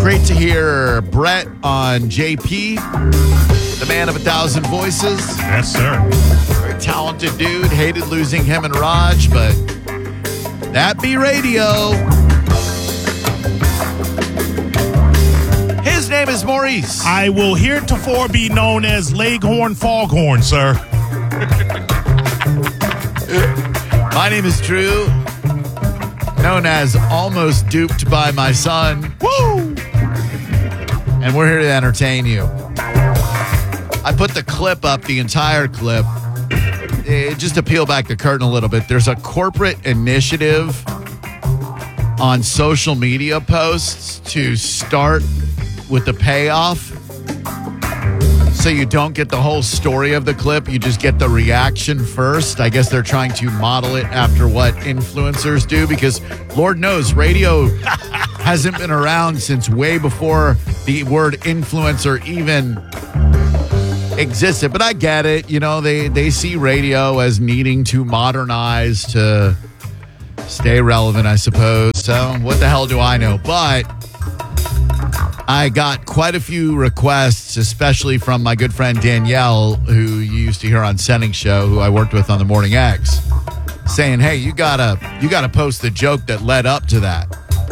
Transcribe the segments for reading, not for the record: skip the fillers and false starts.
Great to hear Brett on JP, the man of 1,000 voices. Yes, sir. Very talented dude. Hated losing him and Raj, but that be radio. His name is Maurice. I will heretofore be known as Leghorn Foghorn, sir. My name is Drew, known as Almost Duped by My Son. Woo! And we're here to entertain you. I put the clip up, the entire clip. Just to peel back the curtain a little bit, there's a corporate initiative on social media posts to start with the payoff. So you don't get the whole story of the clip. You just get the reaction first. I guess they're trying to model it after what influencers do because Lord knows radio hasn't been around since way before the word influencer even existed. But I get it. You know, they see radio as needing to modernize to stay relevant, I suppose. So what the hell do I know? But I got quite a few requests, especially from my good friend Danielle, who you used to hear on Sending Show, who I worked with on the Morning X, saying, hey, you gotta post the joke that led up to that.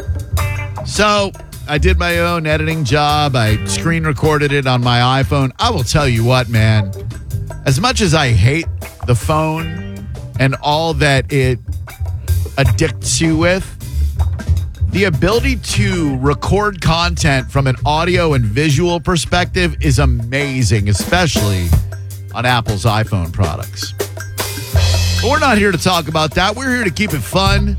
So I did my own editing job. I screen recorded it on my iPhone. I will tell you what, man, as much as I hate the phone and all that it addicts you with, the ability to record content from an audio and visual perspective is amazing, especially on Apple's iPhone products. But we're not here to talk about that. We're here to keep it fun,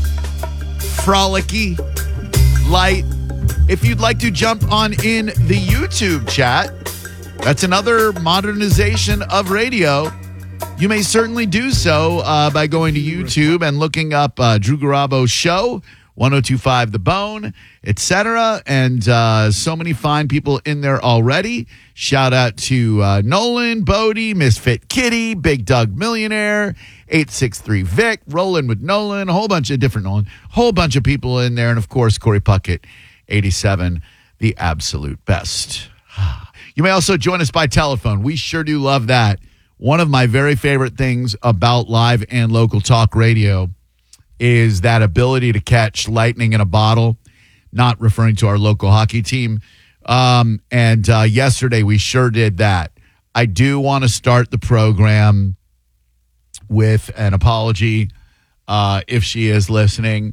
frolicky, light. If you'd like to jump on in the YouTube chat, that's another modernization of radio. You may certainly do so by going to YouTube and looking up Drew Garabo Show, 1025 The Bone, etc. And so many fine people in there already. Shout out to Nolan, Bodie, Misfit Kitty, Big Doug Millionaire, 863 Vic, Rolling with Nolan, a whole bunch of different Nolan, whole bunch of people in there. And, of course, Corey Puckett, 87, the absolute best. You may also join us by telephone. We sure do love that. One of my very favorite things about live and local talk radio is that ability to catch lightning in a bottle, not referring to our local hockey team. And yesterday we sure did that. I do want to start the program with an apology, if she is listening,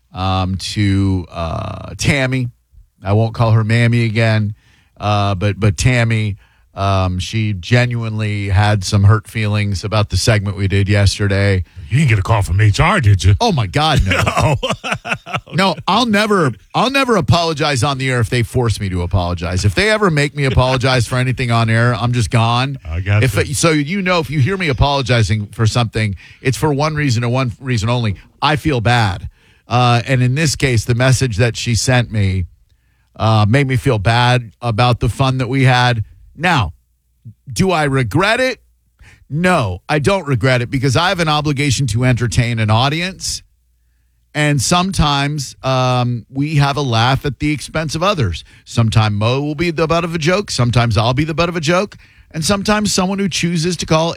to Tammy. I won't call her Mammy again, but Tammy. She genuinely had some hurt feelings about the segment we did yesterday. You didn't get a call from HR, did you? Oh my God, no. No, I'll never apologize on the air if they force me to apologize. If they ever make me apologize for anything on air, I'm just gone. I got you. So if you hear me apologizing for something, it's for one reason and one reason only. I feel bad. And in this case, the message that she sent me made me feel bad about the fun that we had. Now, do I regret it? No, I don't regret it because I have an obligation to entertain an audience. And sometimes we have a laugh at the expense of others. Sometimes Mo will be the butt of a joke. Sometimes I'll be the butt of a joke. And sometimes someone who chooses to call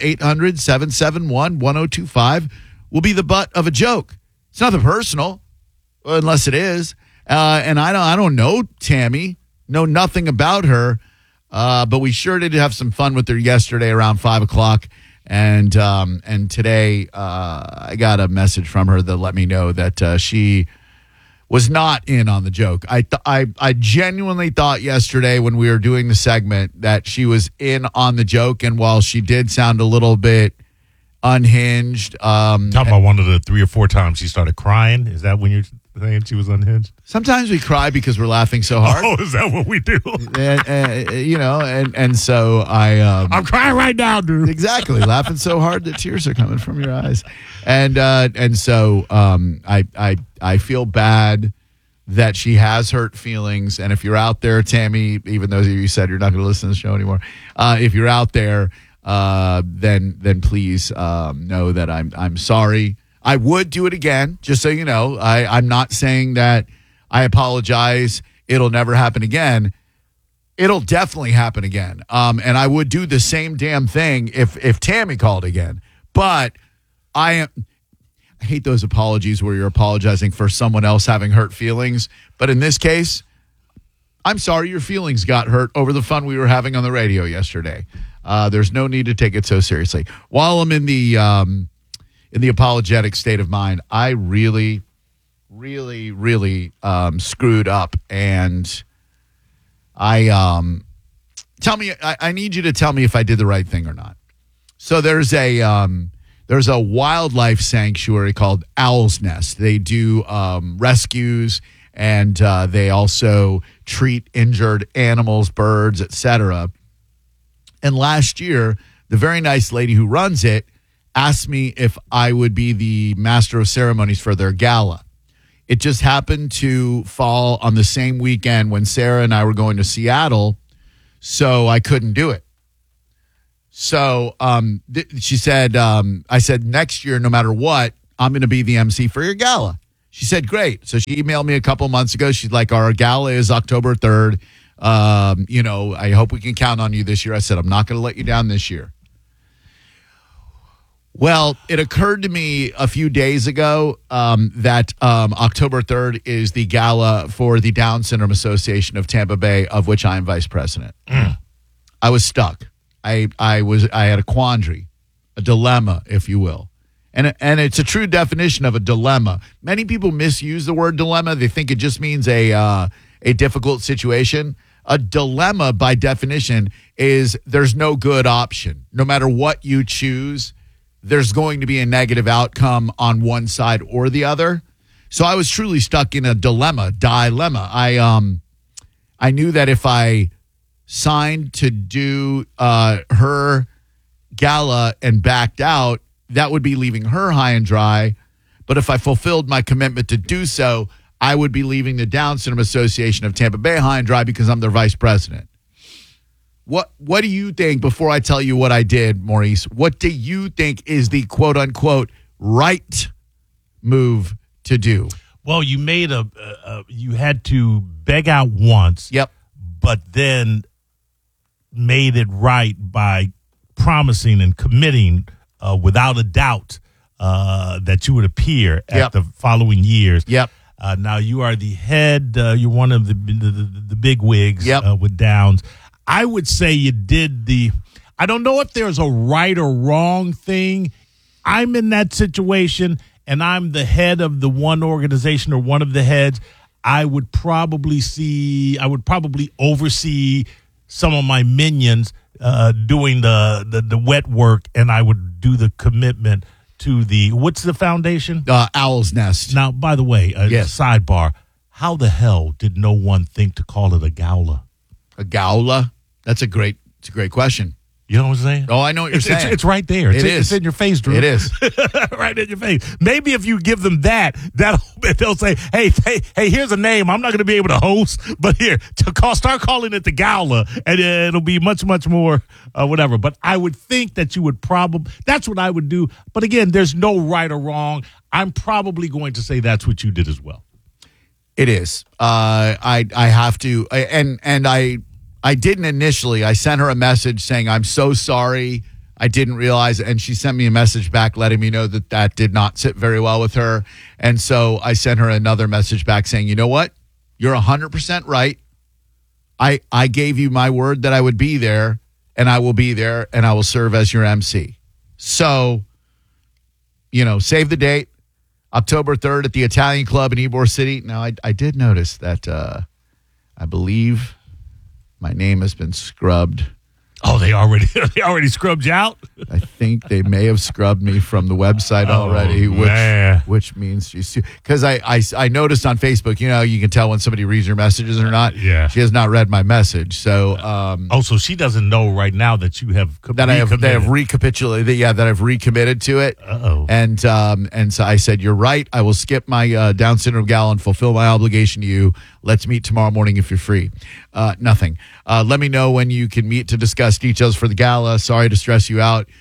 800-771-1025 will be the butt of a joke. It's nothing personal, unless it is. And I don't know Tammy, know nothing about her. But we sure did have some fun with her yesterday around 5 o'clock. And today I got a message from her that let me know that she was not in on the joke. I genuinely thought yesterday when we were doing the segment that she was in on the joke. And while she did sound a little bit unhinged. Talking about one of the 3 or 4 times she started crying. Is that when you're saying she was unhinged? Sometimes we cry because we're laughing so hard. Oh, is that what we do? And so I'm crying right now, dude. Exactly, laughing so hard that tears are coming from your eyes, and so I feel bad that she has hurt feelings. And if you're out there, Tammy, even though you said you're not going to listen to the show anymore, if you're out there, then please know that I'm sorry. I would do it again, just so you know. I'm not saying that I apologize it'll never happen again. It'll definitely happen again. And I would do the same damn thing if Tammy called again. But I hate those apologies where you're apologizing for someone else having hurt feelings. But in this case, I'm sorry your feelings got hurt over the fun we were having on the radio yesterday. There's no need to take it so seriously. While I'm in the apologetic state of mind, I really, really, really screwed up. And I need you to tell me if I did the right thing or not. So there's a wildlife sanctuary called Owl's Nest. They do rescues, and they also treat injured animals, birds, etc. And last year, the very nice lady who runs it asked me if I would be the master of ceremonies for their gala. It just happened to fall on the same weekend when Sarah and I were going to Seattle, so I couldn't do it. So she said, I said, next year, no matter what, I'm going to be the MC for your gala. She said, great. So she emailed me a couple months ago. She's like, our gala is October 3rd. I hope we can count on you this year. I said, I'm not going to let you down this year. Well, it occurred to me a few days ago that October 3rd is the gala for the Down Syndrome Association of Tampa Bay, of which I am vice president. I was stuck. I had a quandary, a dilemma, if you will. And it's a true definition of a dilemma. Many people misuse the word dilemma. They think it just means a difficult situation. A dilemma, by definition, is there's no good option. No matter what you choose, there's going to be a negative outcome on one side or the other. So I was truly stuck in a dilemma. I knew that if I signed to do her gala and backed out, that would be leaving her high and dry. But if I fulfilled my commitment to do so, I would be leaving the Down Syndrome Association of Tampa Bay high and dry because I'm their vice president. What do you think, before I tell you what I did, Maurice, what do you think is the quote-unquote right move to do? Well, you made you had to beg out once. Yep. But then made it right by promising and committing without a doubt that you would appear at the following years. Yep. Now you are the head. You're one of the big wigs with Downs. I would say you did I don't know if there's a right or wrong thing. I'm in that situation, and I'm the head of the one organization or one of the heads. I would probably oversee some of my minions doing the wet work, and I would do the commitment to what's the foundation? Owl's Nest. Now, by the way, sidebar, how the hell did no one think to call it a gala? A gala? That's a great question. You know what I'm saying? Oh, I know what you're saying. It's right there. It's in your face, Drew. It is. Right in your face. Maybe if you give them they'll say, hey, here's a name. I'm not going to be able to host, but here, start calling it the gala, and it'll be much, much more whatever. But I would think that you would that's what I would do. But again, there's no right or wrong. I'm probably going to say that's what you did as well. It is. I have to, and I didn't initially. I sent her a message saying, I'm so sorry. I didn't realize. And she sent me a message back letting me know that did not sit very well with her. And so I sent her another message back saying, you know what? You're 100% right. I gave you my word that I would be there, and I will be there, and I will serve as your MC. So, save the date. October 3rd at the Italian Club in Ybor City. Now, I did notice that I believe my name has been scrubbed. Oh, they already scrubbed you out? I think they may have scrubbed me from the website already, which means she's, because I noticed on Facebook, you can tell when somebody reads your messages or not. Yeah. She has not read my message. So so she doesn't know right now that you have that I have recapitulated, that I've recommitted to it. Uh-oh. And so I said, you're right. I will skip my Down syndrome gala and fulfill my obligation to you. Let's meet tomorrow morning if you're free. Nothing. Let me know when you can meet to discuss details for the gala. Sorry to stress you out.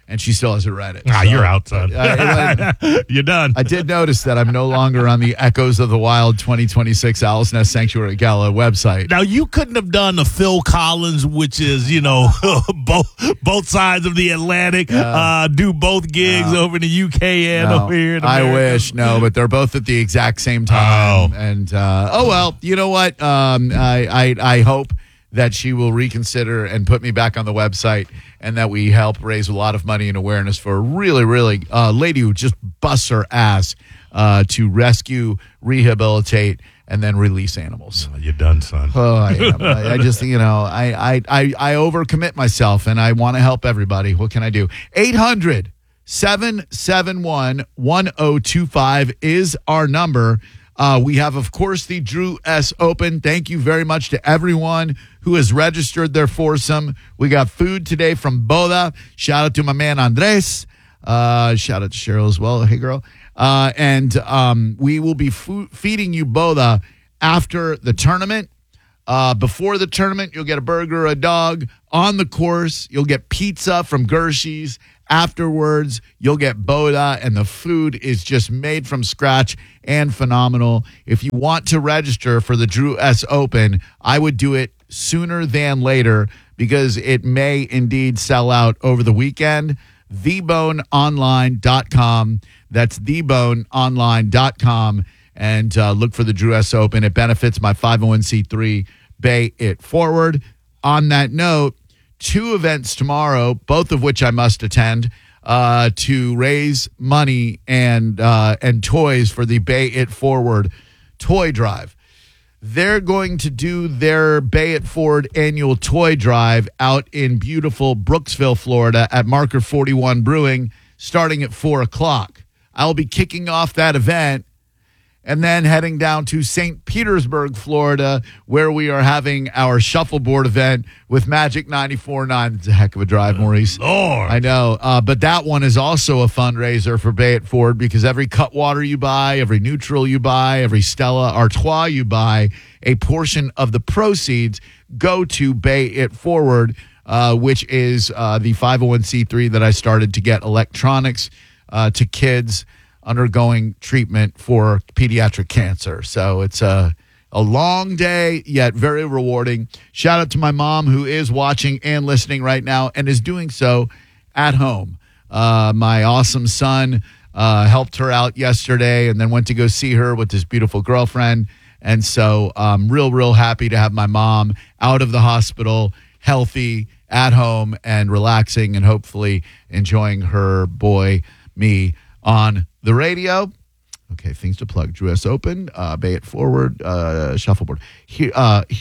and she still hasn't read it. You're out, son. You're done. I did notice that I'm no longer on the Echoes of the Wild 2026 Owl's Nest Sanctuary Gala website. Now, you couldn't have done the Phil Collins, which is, both sides of the Atlantic, do both gigs over in the UK and over here in America. I wish, but they're both at the exact same time. And, well, you know what? I hope that she will reconsider and put me back on the website, and that we help raise a lot of money and awareness for a really, really lady who just busts her ass to rescue, rehabilitate, and then release animals. You're done, son. I am. I just, I overcommit myself, and I want to help everybody. What can I do? 800-771-1025 is our number. We have, of course, the Drew S. Open. Thank you very much to everyone who has registered their foursome. We got food today from Boda. Shout out to my man Andres. Shout out to Cheryl as well. Hey, girl. And we will be feeding you Boda after the tournament. Before the tournament, you'll get a burger, a dog. On the course, you'll get pizza from Gershie's. Afterwards, you'll get Boda, and the food is just made from scratch and phenomenal. If you want to register for the Drew S. Open, I would do it sooner than later because it may indeed sell out over the weekend. TheBoneOnline.com. That's TheBoneOnline.com. And look for the Drew S. Open. It benefits my 501c3, Bay It Forward. On that note, 2 events tomorrow, both of which I must attend, to raise money and toys for the Bay It Forward toy drive. They're going to do their Bay It Forward annual toy drive out in beautiful Brooksville, Florida at Marker 41 Brewing starting at 4 o'clock. I'll be kicking off that event and then heading down to St. Petersburg, Florida, where we are having our shuffleboard event with Magic 94.9. It's a heck of a drive, Maurice. Lord. I know. But that one is also a fundraiser for Bay It Forward because every Cutwater you buy, every neutral you buy, every Stella Artois you buy, a portion of the proceeds go to Bay It Forward, which is the 501c3 that I started to get electronics to kids undergoing treatment for pediatric cancer. So it's a long day, yet very rewarding. Shout out to my mom who is watching and listening right now and is doing so at home. My awesome son helped her out yesterday and then went to go see her with his beautiful girlfriend. And so I'm real happy to have my mom out of the hospital, healthy, at home, and relaxing and hopefully enjoying her boy, me, on the radio. Okay, things to plug. Drew S. Open, Bay It Forward, Shuffleboard. Here,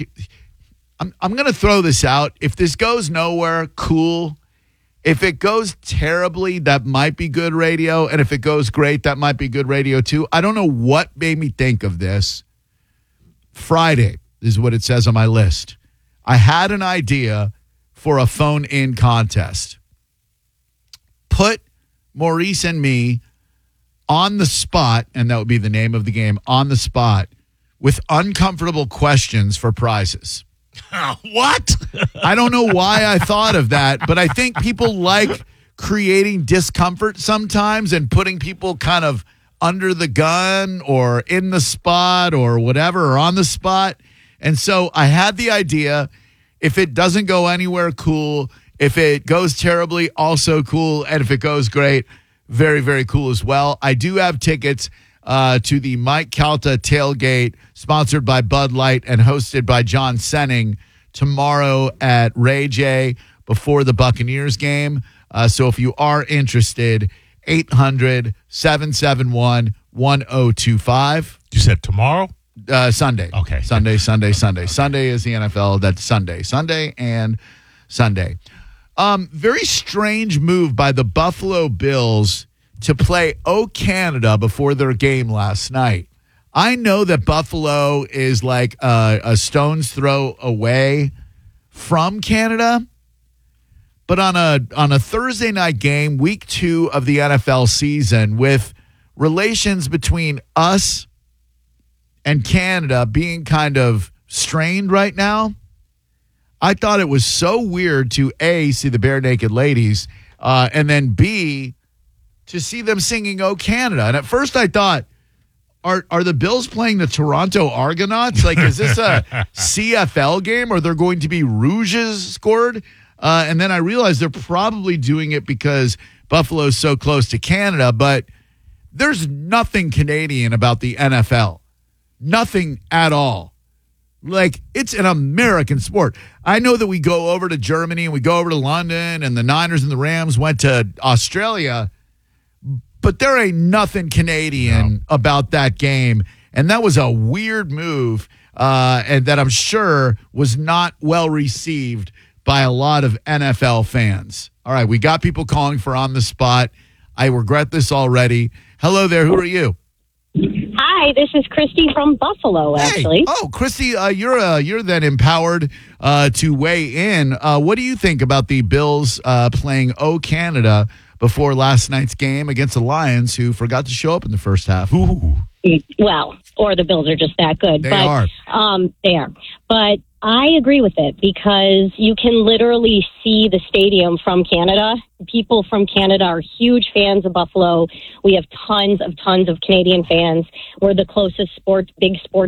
I'm going to throw this out. If this goes nowhere, cool. If it goes terribly, that might be good radio. And if it goes great, that might be good radio too. I don't know what made me think of this. Friday is what it says on my list. I had an idea for a phone-in contest. Put Maurice and me on the spot, and that would be the name of the game, on the spot, with uncomfortable questions for prizes. What? I don't know why I thought of that, but I think people like creating discomfort sometimes and putting people kind of under the gun or in the spot or whatever, or on the spot. And so I had the idea, if it doesn't go anywhere, cool. If it goes terribly, also cool. And if it goes great, very, very cool as well. I do have tickets to the Mike Calta tailgate, sponsored by Bud Light and hosted by John Senning, tomorrow at Ray J before the Buccaneers game. So if you are interested, 800-771-1025. You said tomorrow? Sunday. Okay. Sunday is the NFL. That's Sunday and Sunday. Very strange move by the Buffalo Bills to play O Canada before their game last night. I know that Buffalo is like a stone's throw away from Canada, but on a Thursday night game, week 2 of the NFL season, with relations between us and Canada being kind of strained right now, I thought it was so weird to A, see the bare naked ladies, and then B, to see them singing "Oh Canada." And at first I thought, are the Bills playing the Toronto Argonauts? Like, is this a CFL game, or they're going to be Rouges scored? And then I realized they're probably doing it because Buffalo's so close to Canada, but there's nothing Canadian about the NFL. Nothing at all. Like, it's an American sport. I know that we go over to Germany and we go over to London, and the Niners and the Rams went to Australia, but there ain't nothing Canadian about that game. And that was a weird move, and that I'm sure was not well received by a lot of NFL fans. All right, we got people calling for On the Spot. I regret this already. Hello there. Who are you? Hi, this is Christy from Buffalo, actually. Hey. Oh, Christy, you're then empowered to weigh in. What do you think about the Bills playing "Oh Canada" before last night's game against the Lions, who forgot to show up in the first half? Ooh. Well, or the Bills are just that good. They are. They are. But I agree with it because you can literally see the stadium from Canada. People from Canada are huge fans of Buffalo. We have tons of Canadian fans. We're the closest big sports